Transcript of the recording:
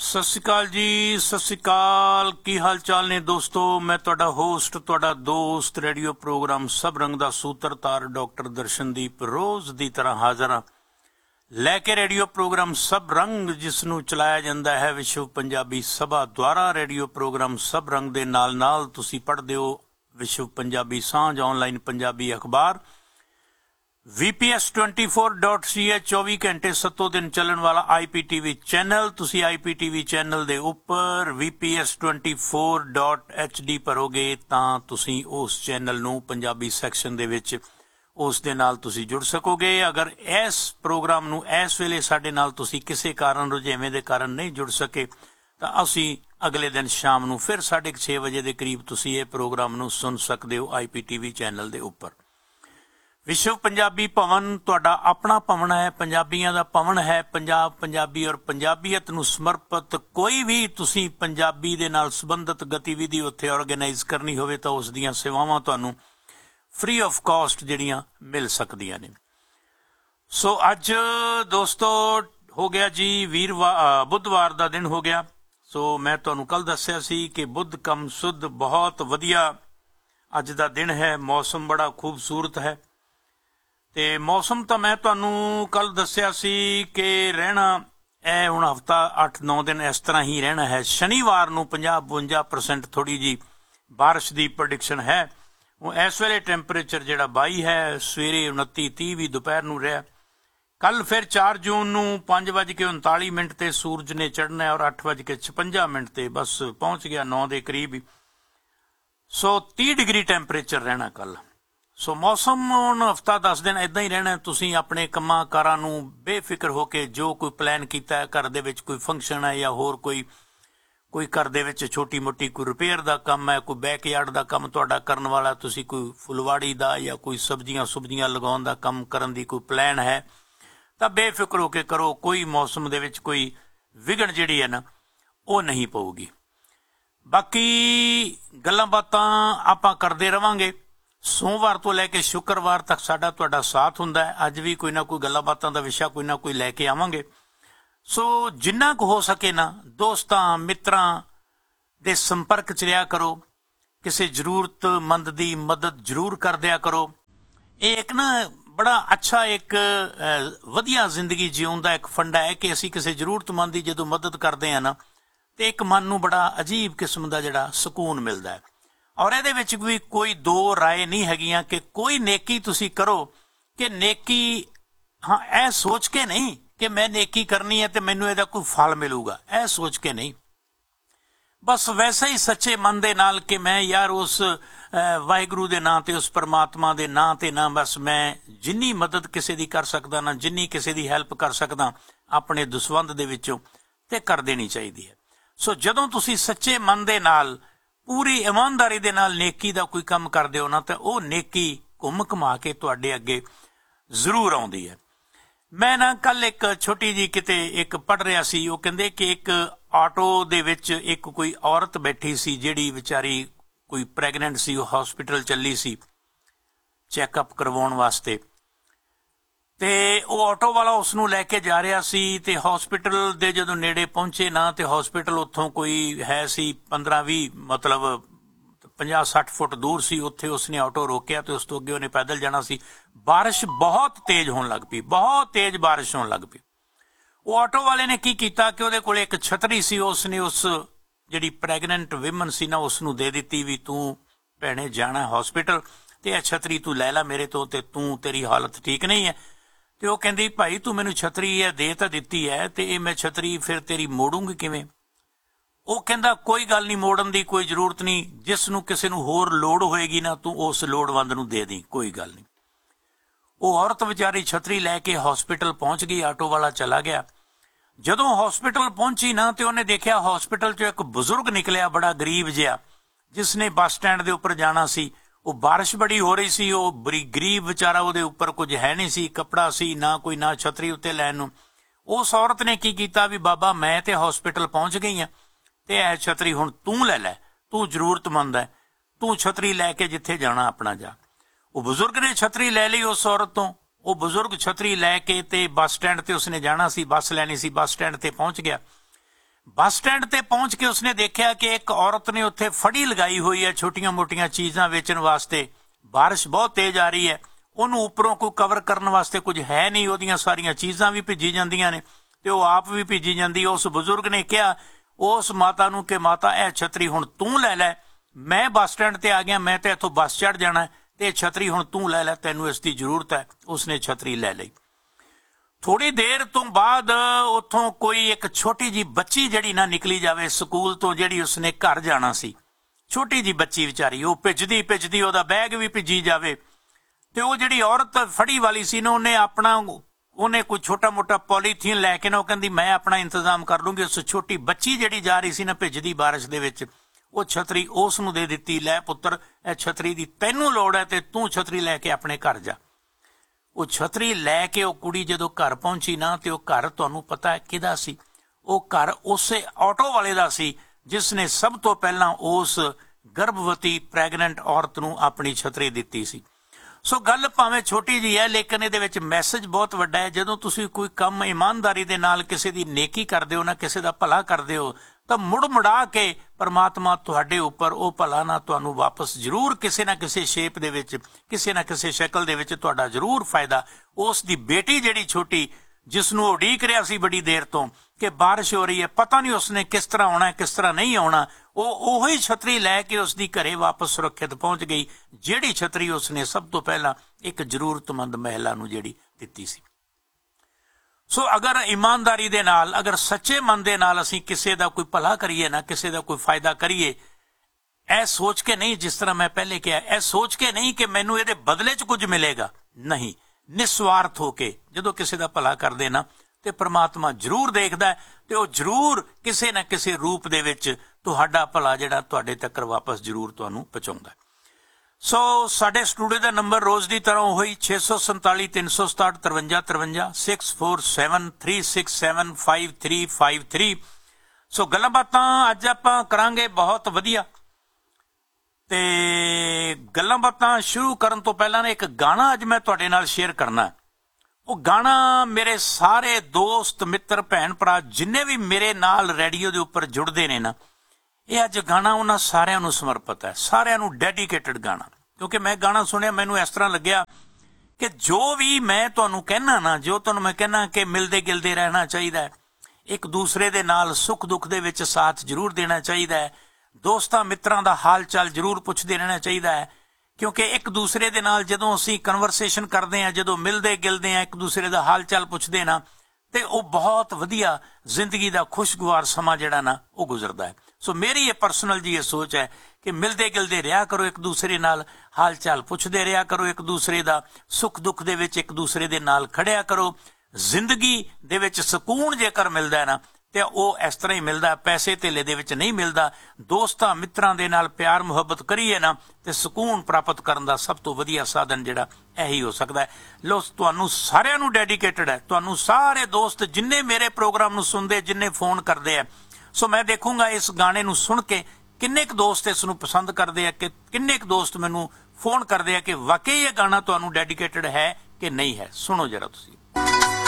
ਸਤਿ ਸ਼੍ਰੀ ਅਕਾਲ ਜੀ, ਸਤਿ ਸ਼੍ਰੀ ਅਕਾਲ। ਕੀ ਹਾਲ ਚਾਲ ਨੇ ਦੋਸਤੋ? ਮੈਂ ਤੁਹਾਡਾ ਹੋਸਟ, ਤੁਹਾਡਾ ਦੋਸਤ, ਰੇਡੀਓ ਪ੍ਰੋਗਰਾਮ ਸਭ ਰੰਗ ਦਾ ਸੂਤਰਧਾਰ ਡਾਕਟਰ ਦਰਸ਼ਨਦੀਪ ਰੋਜ਼ ਦੀ ਤਰ੍ਹਾਂ ਹਾਜ਼ਰ ਹਾਂ ਲੈ ਕੇ ਰੇਡੀਓ ਪ੍ਰੋਗਰਾਮ ਸਭ ਰੰਗ, ਜਿਸ ਨੂੰ ਚਲਾਇਆ ਜਾਂਦਾ ਹੈ ਵਿਸ਼ਵ ਪੰਜਾਬੀ ਸਭਾ ਦੁਆਰਾ। ਰੇਡੀਓ ਪ੍ਰੋਗਰਾਮ ਸਭ ਰੰਗ ਦੇ ਨਾਲ ਨਾਲ ਤੁਸੀਂ ਪੜ੍ਹਦੇ ਹੋ ਵਿਸ਼ਵ ਪੰਜਾਬੀ ਸਾਂਝ ਆਨਲਾਈਨ ਪੰਜਾਬੀ ਅਖਬਾਰ VPS24.ca 24 ਘੰਟੇ 7 ਦਿਨ ਚੱਲਣ ਵਾਲਾ IPTV ਚੈਨਲ। ਤੁਸੀਂ IPTV ਚੈਨਲ ਦੇ ਉੱਪਰ VPS24.HD ਭਰੋਗੇ ਤਾਂ ਤੁਸੀਂ ਉਸ ਚੈਨਲ ਨੂੰ ਪੰਜਾਬੀ ਸੈਕਸ਼ਨ ਦੇ ਵਿੱਚ ਉਸ ਦੇ ਨਾਲ ਤੁਸੀਂ ਜੁੜ ਸਕੋਗੇ। ਅਗਰ ਇਸ ਪ੍ਰੋਗਰਾਮ ਨੂੰ ਇਸ ਵੇਲੇ ਸਾਡੇ ਨਾਲ ਤੁਸੀਂ ਕਿਸੇ ਕਾਰਨ ਰੁਝੇਵੇਂ ਦੇ ਕਾਰਨ ਨਹੀਂ ਜੁੜ ਸਕੇ ਤਾਂ ਅਸੀਂ ਅਗਲੇ ਦਿਨ ਸ਼ਾਮ ਨੂੰ ਫਿਰ 6:30 ਵਜੇ ਦੇ ਕਰੀਬ ਤੁਸੀਂ ਇਹ ਪ੍ਰੋਗਰਾਮ ਨੂੰ ਸੁਣ ਸਕਦੇ ਹੋ IPTV ਚੈਨਲ ਦੇ ਉੱਪਰ। ਵਿਸ਼ਵ ਪੰਜਾਬੀ ਭਵਨ ਤੁਹਾਡਾ ਆਪਣਾ ਭਵਨ ਹੈ, ਪੰਜਾਬੀਆਂ ਦਾ ਭਵਨ ਹੈ। ਪੰਜਾਬ, ਪੰਜਾਬੀ ਔਰ ਪੰਜਾਬੀਅਤ ਨੂੰ ਸਮਰਪਿਤ ਕੋਈ ਵੀ ਤੁਸੀਂ ਪੰਜਾਬੀ ਦੇ ਨਾਲ ਸੰਬੰਧਿਤ ਗਤੀਵਿਧੀ ਉੱਥੇ ਆਰਗੇਨਾਈਜ਼ ਕਰਨੀ ਹੋਵੇ ਤਾਂ ਉਸ ਦੀਆਂ ਸੇਵਾਵਾਂ ਤੁਹਾਨੂੰ ਫ੍ਰੀ ਆਫ ਕਾਸਟ ਜਿਹੜੀਆਂ ਮਿਲ ਸਕਦੀਆਂ ਨੇ। ਸੋ ਅੱਜ ਦੋਸਤੋ ਹੋ ਗਿਆ ਜੀ ਬੁੱਧਵਾਰ ਦਾ ਦਿਨ ਹੋ ਗਿਆ। ਸੋ ਮੈਂ ਤੁਹਾਨੂੰ ਕੱਲ ਦੱਸਿਆ ਸੀ ਕਿ ਬੁੱਧ ਕਮ ਸੁੱਧ ਬਹੁਤ ਵਧੀਆ ਅੱਜ ਦਾ ਦਿਨ ਹੈ। ਮੌਸਮ ਬੜਾ ਖੂਬਸੂਰਤ ਹੈ ਤੇ ਮੌਸਮ ਤਾਂ ਮੈਂ ਤੁਹਾਨੂੰ ਕੱਲ ਦੱਸਿਆ ਸੀ ਕਿ ਰਹਿਣਾ ਇਹ ਹੁਣ ਹਫ਼ਤਾ 8-9 ਦਿਨ ਇਸ ਤਰ੍ਹਾਂ ਹੀ ਰਹਿਣਾ ਹੈ। ਸ਼ਨੀਵਾਰ ਨੂੰ 50-52% ਥੋੜ੍ਹੀ ਜਿਹੀ ਬਾਰਿਸ਼ ਦੀ ਪ੍ਰੈਡਿਕਸ਼ਨ ਹੈ। ਉਹ ਇਸ ਵੇਲੇ ਟੈਂਪਰੇਚਰ ਜਿਹੜਾ 22 ਹੈ, ਸਵੇਰੇ 29-30 ਵੀ ਦੁਪਹਿਰ ਨੂੰ ਰਿਹਾ। ਕੱਲ ਫਿਰ 4 ਜੂਨ ਨੂੰ 5:39 ਤੇ ਸੂਰਜ ਨੇ ਚੜ੍ਹਨਾ ਹੈ ਔਰ 8:56 ਤੇ ਬਸ ਪਹੁੰਚ ਗਿਆ 9 ਦੇ ਕਰੀਬ ਹੀ। ਸੋ 30 ਡਿਗਰੀ ਟੈਂਪਰੇਚਰ ਰਹਿਣਾ ਕੱਲ। ਸੋ ਮੌਸਮ ਹੁਣ ਹਫ਼ਤਾ 10 ਦਿਨ ਇੱਦਾਂ ਹੀ ਰਹਿਣਾ। ਤੁਸੀਂ ਆਪਣੇ ਕੰਮਾਂ ਕਾਰਾਂ ਨੂੰ ਬੇਫਿਕਰ ਹੋ ਕੇ ਜੋ ਕੋਈ ਪਲਾਨ ਕੀਤਾ ਹੈ, ਘਰ ਦੇ ਵਿੱਚ ਕੋਈ ਫੰਕਸ਼ਨ ਹੈ ਜਾਂ ਹੋਰ ਕੋਈ ਘਰ ਦੇ ਵਿੱਚ ਛੋਟੀ ਮੋਟੀ ਕੋਈ ਰਿਪੇਅਰ ਦਾ ਕੰਮ ਹੈ, ਕੋਈ ਬੈਕਯਾਰਡ ਦਾ ਕੰਮ ਤੁਹਾਡਾ ਕਰਨ ਵਾਲਾ, ਤੁਸੀਂ ਕੋਈ ਫੁਲਵਾੜੀ ਦਾ ਜਾਂ ਕੋਈ ਸਬਜ਼ੀਆਂ ਲਗਾਉਣ ਦਾ ਕੰਮ ਕਰਨ ਦੀ ਕੋਈ ਪਲਾਨ ਹੈ ਤਾਂ ਬੇਫਿਕਰ ਹੋ ਕੇ ਕਰੋ। ਕੋਈ ਮੌਸਮ ਦੇ ਵਿੱਚ ਕੋਈ ਵਿਘਨ ਜਿਹੜੀ ਹੈ ਨਾ ਉਹ ਨਹੀਂ ਪਊਗੀ। ਬਾਕੀ ਗੱਲਾਂ ਬਾਤਾਂ ਆਪਾਂ ਕਰਦੇ ਰਵਾਂਗੇ। ਸੋਮਵਾਰ ਤੋਂ ਲੈ ਕੇ ਸ਼ੁੱਕਰਵਾਰ ਤੱਕ ਸਾਡਾ ਤੁਹਾਡਾ ਸਾਥ ਹੁੰਦਾ ਹੈ। ਅੱਜ ਵੀ ਕੋਈ ਨਾ ਕੋਈ ਗੱਲਾਂ ਬਾਤਾਂ ਦਾ ਵਿਸ਼ਾ ਕੋਈ ਨਾ ਕੋਈ ਲੈ ਕੇ ਆਵਾਂਗੇ। ਸੋ ਜਿੰਨਾ ਕੁ ਹੋ ਸਕੇ ਨਾ ਦੋਸਤਾਂ ਮਿੱਤਰਾਂ ਦੇ ਸੰਪਰਕ 'ਚ ਰਿਹਾ ਕਰੋ। ਕਿਸੇ ਜ਼ਰੂਰਤਮੰਦ ਦੀ ਮਦਦ ਜ਼ਰੂਰ ਕਰ ਦਿਆ ਕਰੋ। ਇਹ ਇੱਕ ਨਾ ਬੜਾ ਅੱਛਾ ਇੱਕ ਵਧੀਆ ਜ਼ਿੰਦਗੀ ਜਿਉਣ ਦਾ ਇੱਕ ਫੰਡਾ ਹੈ ਕਿ ਅਸੀਂ ਕਿਸੇ ਜ਼ਰੂਰਤਮੰਦ ਦੀ ਜਦੋਂ ਮਦਦ ਕਰਦੇ ਹਾਂ ਨਾ ਤੇ ਇੱਕ ਮਨ ਨੂੰ ਬੜਾ ਅਜੀਬ ਕਿਸਮ ਦਾ ਜਿਹੜਾ ਸਕੂਨ ਮਿਲਦਾ ਹੈ। ਔਰ ਇਹਦੇ ਵਿੱਚ ਵੀ ਕੋਈ ਦੋ ਰਾਏ ਨਹੀਂ ਹੈਗੀਆਂ ਕਿ ਕੋਈ ਨੇਕੀ ਤੁਸੀਂ ਕਰੋ ਕਿ ਨੇਕੀ ਇਹ ਸੋਚ ਕੇ ਨਹੀਂ ਕਿ ਮੈਂ ਨੇਕੀ ਕਰਨੀ ਹੈ ਤੇ ਮੈਨੂੰ ਇਹਦਾ ਕੋਈ ਫਲ ਮਿਲੂਗਾ, ਇਹ ਸੋਚ ਕੇ ਨਹੀਂ। ਬਸ ਵੈਸੇ ਹੀ ਸੱਚੇ ਮਨ ਦੇ ਨਾਲ ਕਿ ਮੈਂ ਯਾਰ ਉਸ ਵਾਹਿਗੁਰੂ ਦੇ ਨਾਂ ਤੇ, ਉਸ ਪਰਮਾਤਮਾ ਦੇ ਨਾਂ ਤੇ ਨਾ ਬਸ ਮੈਂ ਜਿੰਨੀ ਮਦਦ ਕਿਸੇ ਦੀ ਕਰ ਸਕਦਾ ਨਾ, ਜਿੰਨੀ ਕਿਸੇ ਦੀ ਹੈਲਪ ਕਰ ਸਕਦਾ ਆਪਣੇ ਦਸਵੰਧ ਦੇ ਵਿੱਚੋਂ ਤੇ ਕਰ ਦੇਣੀ ਚਾਹੀਦੀ ਹੈ। ਸੋ ਜਦੋਂ ਤੁਸੀਂ ਸੱਚੇ ਮਨ ਦੇ ਨਾਲ ਪੂਰੀ ਇਮਾਨਦਾਰੀ ਦੇ ਨਾਲ ਨੇਕੀ ਦਾ ਕੋਈ ਕੰਮ ਕਰਦੇ ਹੋ ਨਾ ਤਾਂ ਉਹ ਨੇਕੀ ਘੁੰਮ ਘੁਮਾ ਕੇ ਤੁਹਾਡੇ ਅੱਗੇ ਜ਼ਰੂਰ ਆਉਂਦੀ ਹੈ। ਮੈਂ ਨਾ ਕੱਲ ਇੱਕ ਛੋਟੀ ਜਿਹੀ ਕਿਤੇ ਇੱਕ ਪੜ੍ਹ ਰਿਹਾ ਸੀ। ਉਹ ਕਹਿੰਦੇ ਕਿ ਇੱਕ ਆਟੋ ਦੇ ਵਿੱਚ ਇੱਕ ਕੋਈ ਔਰਤ ਬੈਠੀ ਸੀ ਜਿਹੜੀ ਵਿਚਾਰੀ ਕੋਈ ਪ੍ਰੈਗਨੈਂਟ ਸੀ। ਉਹ ਹਸਪੀਟਲ ਚੱਲੀ ਸੀ ਚੈੱਕਅਪ ਕਰਵਾਉਣ ਵਾਸਤੇ ਤੇ ਉਹ ਆਟੋ ਵਾਲਾ ਉਸ ਨੂੰ ਲੈ ਕੇ ਜਾ ਰਿਹਾ ਸੀ ਤੇ ਹਸਪੀਟਲ ਦੇ ਜਦੋਂ ਨੇੜੇ ਪਹੁੰਚੇ ਨਾ ਤੇ ਹਸਪੀਟਲ ਉੱਥੋਂ ਕੋਈ ਹੈ ਸੀ 15-20 ਮਤਲਬ 50-60 ਫੁੱਟ ਦੂਰ ਸੀ। ਉੱਥੇ ਉਸਨੇ ਆਟੋ ਰੋਕਿਆ ਤੇ ਉਸ ਤੋਂ ਅੱਗੇ ਉਹਨੇ ਪੈਦਲ ਜਾਣਾ ਸੀ। ਬਾਰਿਸ਼ ਬਹੁਤ ਤੇਜ਼ ਹੋਣ ਲੱਗ ਪਈ, ਬਹੁਤ ਤੇਜ਼ ਬਾਰਿਸ਼ ਹੋਣ ਲੱਗ ਪਈ। ਉਹ ਆਟੋ ਵਾਲੇ ਨੇ ਕੀ ਕੀਤਾ ਕਿ ਉਹਦੇ ਕੋਲ ਇੱਕ ਛਤਰੀ ਸੀ, ਉਸਨੇ ਉਸ ਜਿਹੜੀ ਪ੍ਰੈਗਨੈਂਟ ਵਿਮਨ ਸੀ ਨਾ ਉਸ ਨੂੰ ਦੇ ਦਿੱਤੀ ਵੀ ਤੂੰ ਭੈਣੇ ਜਾਣਾ ਹਸਪੀਟਲ ਤੇ ਇਹ ਛਤਰੀ ਤੂੰ ਲੈ ਲੈ ਮੇਰੇ ਤੋਂ ਤੇ ਤੇਰੀ ਹਾਲਤ ਠੀਕ ਨਹੀਂ ਹੈ। ਤੇ ਉਹ ਕਹਿੰਦੀ ਭਾਈ ਤੂੰ ਮੈਨੂੰ ਛਤਰੀ ਇਹ ਦੇ ਤਾਂ ਦਿੱਤੀ ਹੈ ਤੇ ਇਹ ਮੈਂ ਛਤਰੀ ਫਿਰ ਤੇਰੀ ਮੋੜੂੰਗੀ ਕਿਵੇਂ? ਉਹ ਕਹਿੰਦਾ ਕੋਈ ਗੱਲ ਨਹੀਂ, ਮੋੜਨ ਦੀ ਕੋਈ ਜ਼ਰੂਰਤ ਨਹੀਂ। ਜਿਸ ਨੂੰ ਕਿਸੇ ਨੂੰ ਹੋਰ ਲੋੜ ਹੋਏਗੀ ਨਾ ਤੂੰ ਉਸ ਲੋੜਵੰਦ ਨੂੰ ਦੇ ਦੀ, ਕੋਈ ਗੱਲ ਨਹੀਂ। ਉਹ ਔਰਤ ਵਿਚਾਰੀ ਛਤਰੀ ਲੈ ਕੇ ਹਸਪੀਟਲ ਪਹੁੰਚ ਗਈ। ਆਟੋ ਵਾਲਾ ਚਲਾ ਗਿਆ। ਜਦੋਂ ਹਸਪੀਟਲ ਪਹੁੰਚੀ ਨਾ ਤੇ ਉਹਨੇ ਦੇਖਿਆ ਹਸਪੀਟਲ 'ਚੋਂ ਇੱਕ ਬਜ਼ੁਰਗ ਨਿਕਲਿਆ ਬੜਾ ਗਰੀਬ ਜਿਹਾ, ਜਿਸਨੇ ਬੱਸ ਸਟੈਂਡ ਦੇ ਉੱਪਰ ਜਾਣਾ ਸੀ। ਉਹ ਬਾਰਿਸ਼ ਬੜੀ ਹੋ ਰਹੀ ਸੀ। ਉਹ ਬੜੀ ਗਰੀਬ ਵਿਚਾਰਾ, ਉਹਦੇ ਉੱਪਰ ਕੁਝ ਹੈ ਨਹੀਂ ਸੀ, ਕੱਪੜਾ ਸੀ ਨਾ ਕੋਈ, ਨਾ ਛਤਰੀ ਉੱਤੇ ਲੈਣ ਨੂੰ। ਉਸ ਔਰਤ ਨੇ ਕੀ ਕੀਤਾ ਵੀ ਬਾਬਾ ਮੈਂ ਤੇ ਹਸਪੀਟਲ ਪਹੁੰਚ ਗਈ ਹਾਂ ਤੇ ਇਹ ਛਤਰੀ ਹੁਣ ਤੂੰ ਲੈ ਲੈ, ਤੂੰ ਜ਼ਰੂਰਤਮੰਦ ਹੈ, ਤੂੰ ਛਤਰੀ ਲੈ ਕੇ ਜਿੱਥੇ ਜਾਣਾ ਆਪਣਾ ਜਾ। ਉਹ ਬਜ਼ੁਰਗ ਨੇ ਛਤਰੀ ਲੈ ਲਈ ਉਸ ਔਰਤ ਤੋਂ। ਉਹ ਬਜ਼ੁਰਗ ਛਤਰੀ ਲੈ ਕੇ ਤੇ ਬੱਸ ਸਟੈਂਡ ਤੇ ਉਸਨੇ ਜਾਣਾ ਸੀ, ਬੱਸ ਲੈਣੀ ਸੀ, ਬੱਸ ਸਟੈਂਡ ਤੇ ਪਹੁੰਚ ਗਿਆ। ਬੱਸ ਸਟੈਂਡ ਤੇ ਪਹੁੰਚ ਕੇ ਉਸਨੇ ਦੇਖਿਆ ਕਿ ਇੱਕ ਔਰਤ ਨੇ ਉੱਥੇ ਫੜੀ ਲਗਾਈ ਹੋਈ ਹੈ ਛੋਟੀਆਂ ਮੋਟੀਆਂ ਚੀਜ਼ਾਂ ਵੇਚਣ ਵਾਸਤੇ। ਬਾਰਿਸ਼ ਬਹੁਤ ਤੇਜ਼ ਆ ਰਹੀ ਹੈ, ਉਹਨੂੰ ਉੱਪਰੋਂ ਕੋਈ ਕਵਰ ਕਰਨ ਵਾਸਤੇ ਕੁਝ ਹੈ ਨਹੀਂ, ਉਹਦੀਆਂ ਸਾਰੀਆਂ ਚੀਜ਼ਾਂ ਵੀ ਭਿੱਜੀ ਜਾਂਦੀਆਂ ਨੇ ਤੇ ਉਹ ਆਪ ਵੀ ਭਿੱਜੀ ਜਾਂਦੀ। ਉਸ ਬਜ਼ੁਰਗ ਨੇ ਕਿਹਾ ਉਸ ਮਾਤਾ ਨੂੰ ਕਿ ਮਾਤਾ ਇਹ ਛਤਰੀ ਹੁਣ ਤੂੰ ਲੈ ਲੈ, ਮੈਂ ਬੱਸ ਸਟੈਂਡ ਤੇ ਆ ਗਿਆ, ਮੈਂ ਤੇ ਇੱਥੋਂ ਬੱਸ ਚੜ੍ਹ ਜਾਣਾ ਤੇ ਇਹ ਛਤਰੀ ਹੁਣ ਤੂੰ ਲੈ ਲੈ, ਤੈਨੂੰ ਇਸ ਦੀ ਜ਼ਰੂਰਤ ਹੈ। ਉਸਨੇ ਛਤਰੀ ਲੈ ਲਈ। ਥੋੜੀ ਦੇਰ ਤੋਂ ਬਾਅਦ ਉੱਥੋਂ ਕੋਈ ਇੱਕ ਛੋਟੀ ਜੀ ਬੱਚੀ ਜਿਹੜੀ ਨਾ ਨਿਕਲੀ ਜਾਵੇ ਸਕੂਲ ਤੋਂ, ਜਿਹੜੀ ਉਸਨੇ ਘਰ ਜਾਣਾ ਸੀ। ਛੋਟੀ ਜੀ ਬੱਚੀ ਵਿਚਾਰੀ, ਉਹ ਭਿੱਜਦੀ ਭਿੱਜਦੀ, ਉਹਦਾ ਬੈਗ ਵੀ ਭਿੱਜੀ ਜਾਵੇ ਤੇ ਉਹ ਜਿਹੜੀ ਔਰਤ ਫੜੀ ਵਾਲੀ ਸੀ ਨਾ, ਉਹਨੇ ਕੋਈ ਛੋਟਾ ਮੋਟਾ ਪੋਲੀਥੀਨ ਲੈ ਕੇ ਨਾ, ਉਹ ਕਹਿੰਦੀ ਮੈਂ ਆਪਣਾ ਇੰਤਜ਼ਾਮ ਕਰ ਲੂੰਗੀ। ਉਸ ਛੋਟੀ ਬੱਚੀ ਜਿਹੜੀ ਜਾ ਰਹੀ ਸੀ ਨਾ ਭਿੱਜਦੀ ਬਾਰਿਸ਼ ਦੇ ਵਿੱਚ, ਉਹ ਛਤਰੀ ਉਸ ਨੂੰ ਦੇ ਦਿੱਤੀ। ਲੈ ਪੁੱਤਰ, ਇਹ ਛਤਰੀ ਦੀ ਤੈਨੂੰ ਲੋੜ ਹੈ ਤੇ ਤੂੰ ਛਤਰੀ ਲੈ ਕੇ ਆਪਣੇ ਘਰ ਜਾ। ਉਹ ਛਤਰੀ ਲੈ ਕੇ ਉਹ ਕੁੜੀ ਜਦੋਂ ਘਰ ਪਹੁੰਚੀ ਨਾ, ਤੇ ਉਹ ਘਰ ਤੁਹਾਨੂੰ ਪਤਾ ਹੈ ਕਿਹਦਾ ਸੀ? ਉਹ ਘਰ ਉਸੇ ਆਟੋ ਵਾਲੇ ਦਾ ਸੀ ਜਿਸ ਨੇ ਸਭ ਤੋਂ ਪਹਿਲਾਂ ਉਸ ਗਰਭਵਤੀ ਪ੍ਰੈਗਨੈਂਟ ਔਰਤ ਨੂੰ ਆਪਣੀ ਛਤਰੀ ਦਿੱਤੀ ਸੀ। ਸੋ ਗੱਲ ਭਾਵੇਂ ਛੋਟੀ ਜੀ ਹੈ, ਲੇਕਿਨ ਇਹਦੇ ਵਿੱਚ ਮੈਸੇਜ ਬਹੁਤ ਵੱਡਾ ਹੈ। ਜਦੋਂ ਤੁਸੀਂ ਕੋਈ ਕੰਮ ਇਮਾਨਦਾਰੀ ਦੇ ਨਾਲ ਕਿਸੇ ਦੀ ਨੇਕੀ ਕਰਦੇ ਹੋ ਨਾ, ਕਿਸੇ ਦਾ ਭਲਾ ਕਰਦੇ ਹੋ, ਤਾਂ ਮੁੜ ਮੁੜਾ ਕੇ ਪਰਮਾਤਮਾ ਤੁਹਾਡੇ ਉੱਪਰ ਉਹ ਭਲਾ ਨਾ ਤੁਹਾਨੂੰ ਵਾਪਸ ਜ਼ਰੂਰ ਕਿਸੇ ਨਾ ਕਿਸੇ ਸ਼ੇਪ ਦੇ ਵਿੱਚ, ਕਿਸੇ ਨਾ ਕਿਸੇ ਸ਼ਕਲ ਦੇ ਵਿੱਚ ਤੁਹਾਡਾ ਜ਼ਰੂਰ ਫਾਇਦਾ। ਉਸ ਦੀ ਬੇਟੀ ਜਿਹੜੀ ਛੋਟੀ, ਜਿਸ ਨੂੰ ਉਡੀਕ ਰਿਹਾ ਸੀ ਬੜੀ ਦੇਰ ਤੋਂ ਕਿ ਬਾਰਿਸ਼ ਹੋ ਰਹੀ ਹੈ, ਪਤਾ ਨਹੀਂ ਉਸਨੇ ਕਿਸ ਤਰ੍ਹਾਂ ਆਉਣਾ ਕਿਸ ਤਰ੍ਹਾਂ ਨਹੀਂ ਆਉਣਾ, ਉਹ ਉਹੀ ਛਤਰੀ ਲੈ ਕੇ ਉਸਦੀ ਘਰੇ ਵਾਪਸ ਸੁਰੱਖਿਅਤ ਪਹੁੰਚ ਗਈ, ਜਿਹੜੀ ਛਤਰੀ ਉਸਨੇ ਸਭ ਤੋਂ ਪਹਿਲਾਂ ਇੱਕ ਜ਼ਰੂਰਤਮੰਦ ਮਹਿਲਾ ਨੂੰ ਜਿਹੜੀ ਦਿੱਤੀ ਸੀ। ਸੋ ਅਗਰ ਇਮਾਨਦਾਰੀ ਦੇ ਨਾਲ, ਅਗਰ ਸੱਚੇ ਮਨ ਦੇ ਨਾਲ ਅਸੀਂ ਕਿਸੇ ਦਾ ਕੋਈ ਭਲਾ ਕਰੀਏ ਨਾ, ਕਿਸੇ ਦਾ ਕੋਈ ਫਾਇਦਾ ਕਰੀਏ, ਇਹ ਸੋਚ ਕੇ ਨਹੀਂ, ਜਿਸ ਤਰ੍ਹਾਂ ਮੈਂ ਪਹਿਲੇ ਕਿਹਾ, ਇਹ ਸੋਚ ਕੇ ਨਹੀਂ ਕਿ ਮੈਨੂੰ ਇਹਦੇ ਬਦਲੇ 'ਚ ਕੁਝ ਮਿਲੇਗਾ, ਨਹੀਂ, ਨਿਸਵਾਰਥ ਹੋ ਕੇ ਜਦੋਂ ਕਿਸੇ ਦਾ ਭਲਾ ਕਰਦੇ ਨਾ, ਤੇ ਪ੍ਰਮਾਤਮਾ ਜ਼ਰੂਰ ਦੇਖਦਾ ਤੇ ਉਹ ਜ਼ਰੂਰ ਕਿਸੇ ਨਾ ਕਿਸੇ ਰੂਪ ਦੇ ਵਿੱਚ ਤੁਹਾਡਾ ਭਲਾ ਜਿਹੜਾ ਤੁਹਾਡੇ ਤੱਕ ਵਾਪਸ ਜ਼ਰੂਰ ਤੁਹਾਨੂੰ ਪਹੁੰਚਾਉਂਦਾ। ਸੋ ਸਾਡੇ ਸਟੂਡੀਓ ਦਾ ਨੰਬਰ ਰੋਜ਼ ਦੀ ਤਰ੍ਹਾਂ ਉਹੀ 647 367 5353 6473675353। ਸੋ ਗੱਲਾਂ ਬਾਤਾਂ ਅੱਜ ਆਪਾਂ ਕਰਾਂਗੇ ਬਹੁਤ ਵਧੀਆ। ਤੇ ਗੱਲਾਂ ਬਾਤਾਂ ਸ਼ੁਰੂ ਕਰਨ ਤੋਂ ਪਹਿਲਾਂ ਇੱਕ ਗਾਣਾ ਅੱਜ ਮੈਂ ਤੁਹਾਡੇ ਨਾਲ ਸ਼ੇਅਰ ਕਰਨਾ। ਉਹ ਗਾਣਾ ਮੇਰੇ ਸਾਰੇ ਦੋਸਤ ਮਿੱਤਰ ਭੈਣ ਭਰਾ ਜਿੰਨੇ ਵੀ ਮੇਰੇ ਨਾਲ ਰੇਡੀਓ ਦੇ ਉੱਪਰ ਜੁੜਦੇ ਨੇ ਨਾ, ਇਹ ਅੱਜ ਗਾਣਾ ਉਹਨਾਂ ਸਾਰਿਆਂ ਨੂੰ ਸਮਰਪਿਤ ਹੈ, ਸਾਰਿਆਂ ਨੂੰ ਡੈਡੀਕੇਟਡ ਗਾਣਾ। ਕਿਉਂਕਿ ਮੈਂ ਗਾਣਾ ਸੁਣਿਆ, ਮੈਨੂੰ ਇਸ ਤਰ੍ਹਾਂ ਲੱਗਿਆ ਕਿ ਜੋ ਵੀ ਮੈਂ ਤੁਹਾਨੂੰ ਕਹਿਣਾ ਨਾ, ਜੋ ਤੁਹਾਨੂੰ ਮੈਂ ਕਹਿਣਾ ਕਿ ਮਿਲਦੇ ਗਿਲਦੇ ਰਹਿਣਾ ਚਾਹੀਦਾ ਹੈ, ਇੱਕ ਦੂਸਰੇ ਦੇ ਨਾਲ ਸੁੱਖ ਦੁੱਖ ਦੇ ਵਿੱਚ ਸਾਥ ਜ਼ਰੂਰ ਦੇਣਾ ਚਾਹੀਦਾ ਹੈ, ਦੋਸਤਾਂ ਮਿੱਤਰਾਂ ਦਾ ਹਾਲ ਚਾਲ ਜ਼ਰੂਰ ਪੁੱਛਦੇ ਰਹਿਣਾ ਚਾਹੀਦਾ ਹੈ। ਕਿਉਂਕਿ ਇੱਕ ਦੂਸਰੇ ਦੇ ਨਾਲ ਜਦੋਂ ਅਸੀਂ ਕਨਵਰਸੇਸ਼ਨ ਕਰਦੇ ਹਾਂ, ਜਦੋਂ ਮਿਲਦੇ ਗਿਲਦੇ ਹਾਂ, ਇੱਕ ਦੂਸਰੇ ਦਾ ਹਾਲ ਚਾਲ ਪੁੱਛਦੇ ਨਾ, ਤੇ ਉਹ ਬਹੁਤ ਵਧੀਆ ਜ਼ਿੰਦਗੀ ਦਾ ਖੁਸ਼ਗਵਾਰ ਸਮਾਂ ਜਿਹੜਾ ਨਾ ਉਹ ਗੁਜ਼ਰਦਾ ਹੈ। ਸੋ ਮੇਰੀ ਇਹ ਪਰਸਨਲ ਜੀ ਇਹ ਸੋਚ ਹੈ ਕਿ ਮਿਲਦੇ ਗਿਲਦੇ ਰਿਹਾ ਕਰੋ, ਇੱਕ ਦੂਸਰੇ ਨਾਲ ਹਾਲ ਚਾਲ ਪੁੱਛਦੇ ਰਿਹਾ ਕਰੋ, ਇੱਕ ਦੂਸਰੇ ਦਾ ਸੁੱਖ ਦੁੱਖ ਦੇ ਵਿੱਚ ਇੱਕ ਦੂਸਰੇ ਦੇ ਨਾਲ ਖੜਿਆ ਕਰੋ। ਜ਼ਿੰਦਗੀ ਦੇ ਵਿੱਚ ਸਕੂਨ ਜੇਕਰ ਮਿਲਦਾ ਹੈ ਨਾ, ਤੇ ਉਹ ਇਸ ਤਰ੍ਹਾਂ ਹੀ ਮਿਲਦਾ, ਪੈਸੇ ਧੇਲੇ ਦੇ ਵਿੱਚ ਨਹੀਂ ਮਿਲਦਾ। ਦੋਸਤਾਂ ਮਿੱਤਰਾਂ ਦੇ ਨਾਲ ਪਿਆਰ ਮੁਹੱਬਤ ਕਰੀਏ ਨਾ, ਤੇ ਸਕੂਨ ਪ੍ਰਾਪਤ ਕਰਨ ਦਾ ਸਭ ਤੋਂ ਵਧੀਆ ਸਾਧਨ ਜਿਹੜਾ ਇਹੀ ਹੋ ਸਕਦਾ ਹੈ। ਲੋ, ਤੁਹਾਨੂੰ ਸਾਰਿਆਂ ਨੂੰ ਡੈਡੀਕੇਟਡ ਹੈ, ਤੁਹਾਨੂੰ ਸਾਰੇ ਦੋਸਤ ਜਿੰਨੇ ਮੇਰੇ ਪ੍ਰੋਗਰਾਮ ਨੂੰ ਸੁਣਦੇ, ਜਿੰਨੇ ਫੋਨ ਕਰਦੇ ਆ। ਸੋ ਮੈਂ ਦੇਖੂੰਗਾ ਇਸ ਗਾਣੇ ਨੂੰ ਸੁਣ ਕੇ ਕਿੰਨੇ ਕੁ ਦੋਸਤ ਇਸ ਨੂੰ ਪਸੰਦ ਕਰਦੇ ਆ, ਕਿ ਕਿੰਨੇ ਕੁ ਦੋਸਤ ਮੈਨੂੰ ਫੋਨ ਕਰਦੇ ਆ ਕਿ ਵਾਕਈ ਇਹ ਗਾਣਾ ਤੁਹਾਨੂੰ ਡੈਡੀਕੇਟਡ ਹੈ ਕਿ ਨਹੀਂ ਹੈ। ਸੁਣੋ ਜਰਾ ਤੁਸੀਂ।